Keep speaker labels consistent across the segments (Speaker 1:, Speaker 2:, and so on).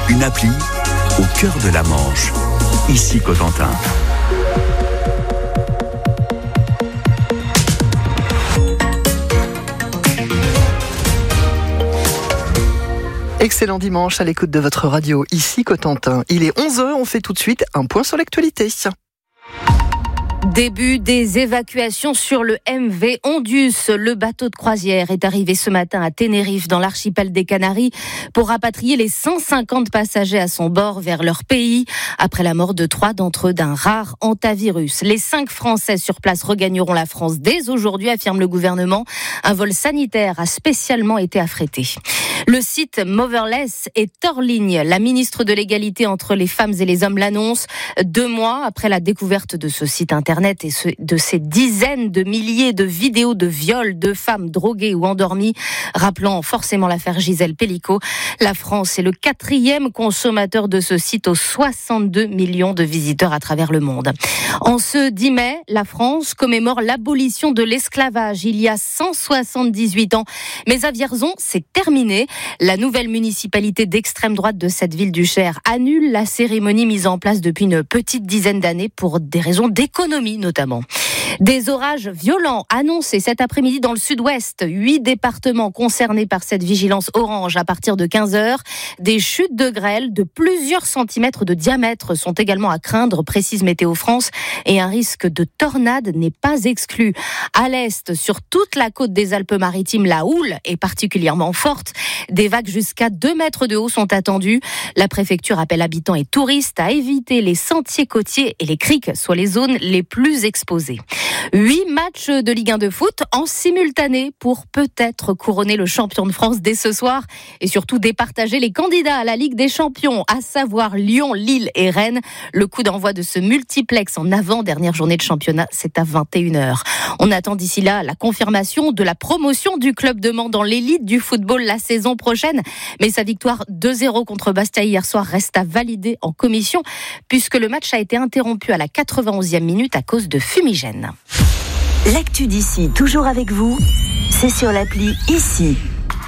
Speaker 1: Une appli au cœur de la Manche. Ici Cotentin.
Speaker 2: Excellent dimanche à l'écoute de votre radio, ici Cotentin. Il est 11h, on fait tout de suite un point sur l'actualité.
Speaker 3: Début des évacuations sur le MV Ondius. Le bateau de croisière est arrivé ce matin à Tenerife, dans l'archipel des Canaries, pour rapatrier les 150 passagers à son bord vers leur pays, après la mort de 3 d'entre eux d'un rare hantavirus. Les 5 Français sur place regagneront la France dès aujourd'hui, affirme le gouvernement. Un vol sanitaire a spécialement été affrété. Le site Motherless est hors ligne. La ministre de l'égalité entre les femmes et les hommes l'annonce 2 mois après la découverte de ce site internet et de ces dizaines de milliers de vidéos de viols de femmes droguées ou endormies, rappelant forcément l'affaire Gisèle Pelicot. La France est le 4e consommateur de ce site aux 62 millions de visiteurs à travers le monde. En ce 10 mai, la France commémore l'abolition de l'esclavage il y a 178 ans. Mais à Vierzon, c'est terminé. La nouvelle municipalité d'extrême droite de cette ville du Cher annule la cérémonie mise en place depuis une petite dizaine d'années pour des raisons d'économie notamment. Des orages violents annoncés cet après-midi dans le sud-ouest. 8 départements concernés par cette vigilance orange à partir de 15h. Des chutes de grêle de plusieurs centimètres de diamètre sont également à craindre, précise Météo France, et un risque de tornade n'est pas exclu. À l'est, sur toute la côte des Alpes-Maritimes, la houle est particulièrement forte. Des vagues jusqu'à 2 mètres de haut sont attendues. La préfecture appelle habitants et touristes à éviter les sentiers côtiers et les criques, soit les zones les plus exposées. 8 matchs de Ligue 1 de foot en simultané pour peut-être couronner le champion de France dès ce soir et surtout départager les candidats à la Ligue des Champions, à savoir Lyon, Lille et Rennes. Le coup d'envoi de ce multiplex en avant-dernière journée de championnat, c'est à 21h. On attend d'ici là la confirmation de la promotion du club de Mans dans l'élite du football la saison prochaine. Mais sa victoire 2-0 contre Bastia hier soir reste à valider en commission puisque le match a été interrompu à la 91e minute à cause de fumigène.
Speaker 4: L'actu d'ici, toujours avec vous, c'est sur l'appli Ici.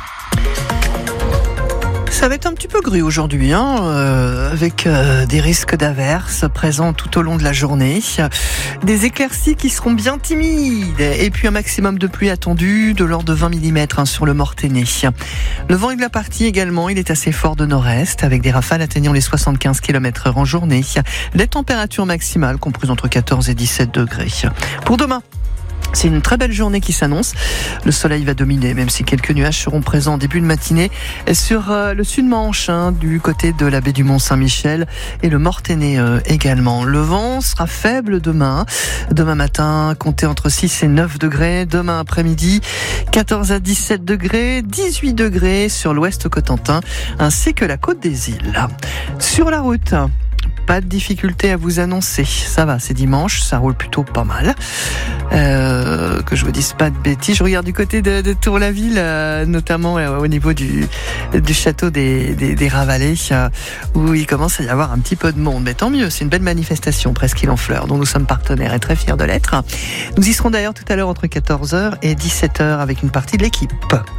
Speaker 2: Ça va être un petit peu gris aujourd'hui, avec des risques d'averses présents tout au long de la journée. Des éclaircies qui seront bien timides et puis un maximum de pluie attendu de l'ordre de 20 mm sur le Mortainais. Le vent est de la partie également, il est assez fort de nord-est avec des rafales atteignant les 75 km/h en journée. Les températures maximales comprises entre 14 et 17 degrés. Pour demain, c'est une très belle journée qui s'annonce. Le soleil va dominer, même si quelques nuages seront présents en début de matinée sur le sud-Manche, du côté de la baie du Mont-Saint-Michel et le Mortainais également. Le vent sera faible demain. Demain matin, comptez entre 6 et 9 degrés. Demain après-midi, 14 à 17 degrés, 18 degrés sur l'ouest Cotentin, ainsi que la côte des îles. Sur la route, pas de difficulté à vous annoncer. Ça va, c'est dimanche, ça roule plutôt pas mal. Que je vous dise pas de bêtises. Je regarde du côté de Tour-la-Ville, notamment au niveau du château des Ravalets, où il commence à y avoir un petit peu de monde. Mais tant mieux, c'est une belle manifestation, Presqu'île en Fleurs, dont nous sommes partenaires et très fiers de l'être. Nous y serons d'ailleurs tout à l'heure entre 14h et 17h avec une partie de l'équipe.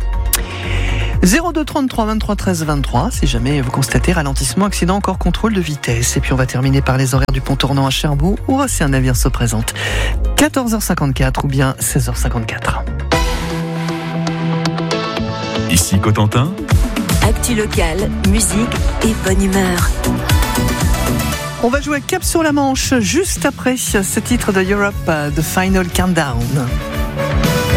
Speaker 2: 02 33 23 13 23, si jamais vous constatez ralentissement, accident, encore contrôle de vitesse. Et puis on va terminer par les horaires du pont tournant à Cherbourg, où Océan Navire se présente. 14h54 ou bien 16h54.
Speaker 1: Ici Cotentin.
Speaker 4: Actu locale, musique et bonne humeur.
Speaker 2: On va jouer Cap sur la Manche juste après ce titre de Europe, The Final Countdown.